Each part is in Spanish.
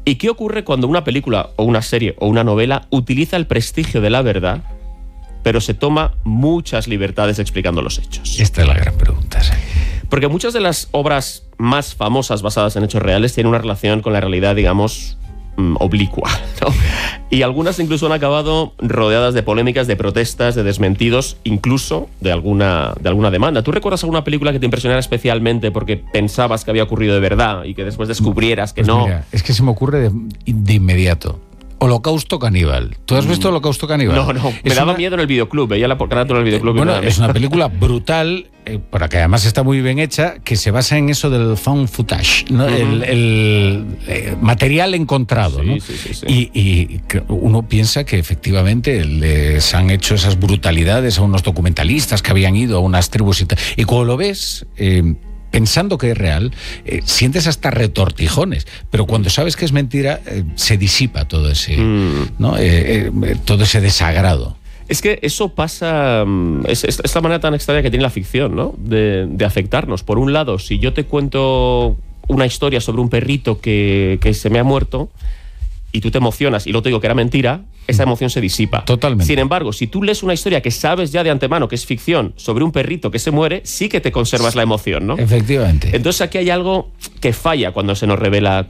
¿Y qué ocurre cuando una película o una serie o una novela utiliza el prestigio de la verdad, pero se toma muchas libertades explicando los hechos? Esta es la gran pregunta, sí. Porque muchas de las obras más famosas basadas en hechos reales tienen una relación con la realidad, digamos, oblicua, ¿no? Y algunas incluso han acabado rodeadas de polémicas, de protestas, de desmentidos, incluso de alguna demanda. ¿Tú recuerdas alguna película que te impresionara especialmente porque pensabas que había ocurrido de verdad y que después descubrieras que pues no? Mira, es que se me ocurre de inmediato. Holocausto Caníbal. ¿Tú has visto Holocausto Caníbal? No. Me daba miedo en el videoclub. Veía la carátula en el videoclub. Bueno, es una película brutal, para que además está muy bien hecha, que se basa en eso del found footage, ¿no? El material encontrado, sí, ¿no? Sí. Y uno piensa que efectivamente les han hecho esas brutalidades a unos documentalistas que habían ido a unas tribus y cuando lo ves... pensando que es real, sientes hasta retortijones, pero cuando sabes que es mentira, se disipa todo ese, ¿no? Todo ese desagrado. Es que eso pasa, es la manera tan extraña que tiene la ficción, ¿no? De afectarnos. Por un lado, si yo te cuento una historia sobre un perrito que se me ha muerto y tú te emocionas y luego te digo que era mentira, esa emoción se disipa. Totalmente. Sin embargo, si tú lees una historia que sabes ya de antemano que es ficción sobre un perrito que se muere, sí que te conservas la emoción, ¿no? Efectivamente. Entonces aquí hay algo que falla cuando se nos revela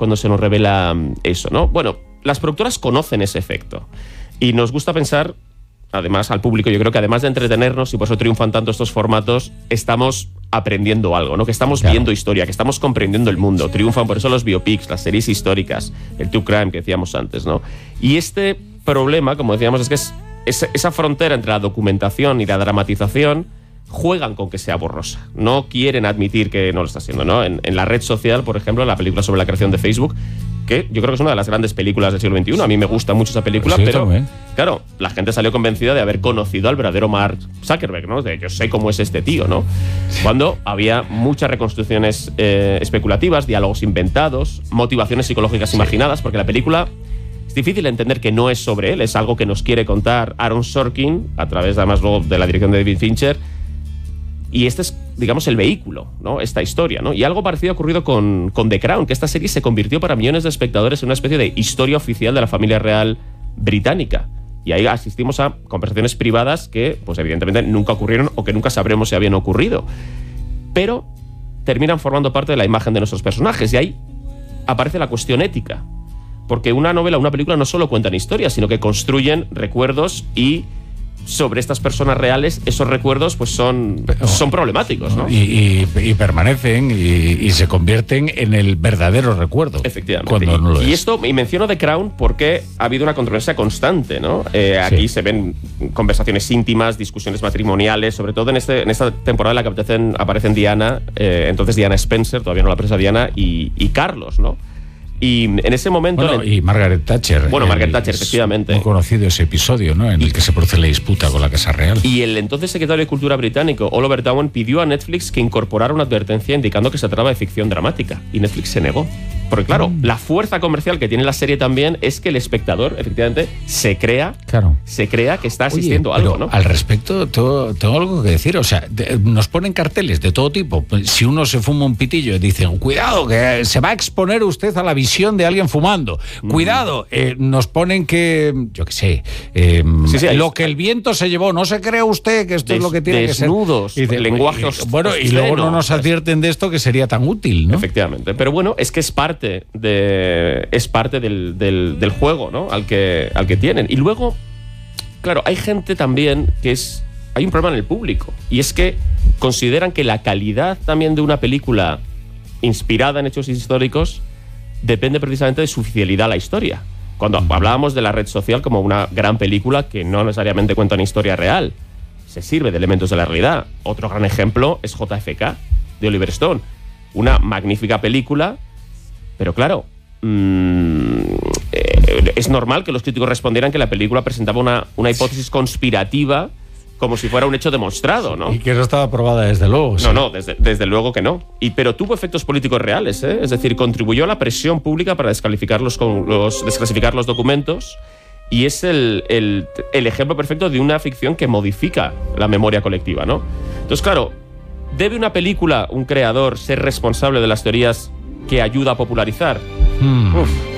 eso, ¿no? Bueno, las productoras conocen ese efecto y nos gusta pensar, además al público, yo creo que además de entretenernos, y por eso triunfan tanto estos formatos, estamos aprendiendo algo, ¿no? Que estamos viendo historia, que estamos comprendiendo el mundo. Triunfan por eso los biopics, las series históricas, el true crime que decíamos antes, ¿no? Y este problema, como decíamos, es que esa frontera entre la documentación y la dramatización juegan con que sea borrosa. No quieren admitir que no lo está siendo, ¿no? En la red social, por ejemplo, la película sobre la creación de Facebook, que yo creo que es una de las grandes películas del siglo XXI. A mí me gusta mucho esa película, sí, pero también. Claro, la gente salió convencida de haber conocido al verdadero Mark Zuckerberg, ¿no? De yo sé cómo es este tío, ¿no? Cuando había muchas reconstrucciones especulativas, diálogos inventados, motivaciones psicológicas imaginadas, porque la película es difícil entender que no es sobre él, es algo que nos quiere contar Aaron Sorkin, a través además luego de la dirección de David Fincher, y este es, digamos, el vehículo, ¿no? Esta historia, ¿no? Y algo parecido ha ocurrido con The Crown, que esta serie se convirtió para millones de espectadores en una especie de historia oficial de la familia real británica. Y ahí asistimos a conversaciones privadas que, pues evidentemente, nunca ocurrieron o que nunca sabremos si habían ocurrido. Pero terminan formando parte de la imagen de nuestros personajes. Y ahí aparece la cuestión ética. Porque una novela o una película no solo cuentan historias, sino que construyen recuerdos y sobre estas personas reales, esos recuerdos pues son problemáticos, ¿no? Y permanecen y se convierten en el verdadero recuerdo. Efectivamente. Cuando no lo y es. esto, y menciono The Crown porque ha habido una controversia constante, ¿no? Aquí se ven conversaciones íntimas, discusiones matrimoniales, sobre todo en esta temporada en la que aparecen Diana, entonces Diana Spencer, todavía no la presa Diana, y Carlos, ¿no? Y en ese momento... Bueno, y Margaret Thatcher. Bueno, Margaret Thatcher, efectivamente. Muy conocido ese episodio, ¿no? En el que se produce la disputa con la Casa Real. Y el entonces secretario de Cultura británico, Oliver Dowden, pidió a Netflix que incorporara una advertencia indicando que se trataba de ficción dramática. Y Netflix se negó. Porque claro, la fuerza comercial que tiene la serie también es que el espectador, efectivamente, se crea que está asistiendo a algo, ¿no? Al respecto, tengo algo que decir. O sea, nos ponen carteles de todo tipo. Si uno se fuma un pitillo, dicen, cuidado, que se va a exponer usted a la visión de alguien fumando. Cuidado, nos ponen que, yo qué sé, lo que el viento se llevó. No se crea usted que esto es lo que tiene que ser. Desnudos, lenguaje bueno, y luego no nos advierten de esto que sería tan útil, ¿no? Efectivamente. Pero bueno, es que es parte del juego, ¿no? al que tienen. Y luego, claro, hay gente también hay un problema en el público, y es que consideran que la calidad también de una película inspirada en hechos históricos depende precisamente de su fidelidad a la historia. Cuando hablábamos de La Red Social como una gran película que no necesariamente cuenta una historia real, se sirve de elementos de la realidad. Otro gran ejemplo es JFK, de Oliver Stone. Una magnífica película. Pero claro, es normal que los críticos respondieran que la película presentaba una hipótesis conspirativa como si fuera un hecho demostrado, ¿no? Y que no estaba probada desde luego. No, desde luego que no. Pero tuvo efectos políticos reales, ¿eh? Es decir, contribuyó a la presión pública para desclasificar los documentos, y es el ejemplo perfecto de una ficción que modifica la memoria colectiva, ¿no? Entonces, claro, ¿debe una película, un creador, ser responsable de las teorías que ayuda a popularizar?